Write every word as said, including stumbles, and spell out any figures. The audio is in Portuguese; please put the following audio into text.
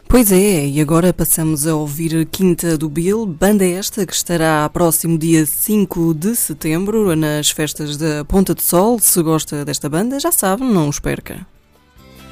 Pois é, e agora passamos a ouvir Quinta do Bill, banda esta que estará próximo dia cinco de setembro nas festas da Ponta do Sol. Se gosta desta banda, já sabe, não os perca.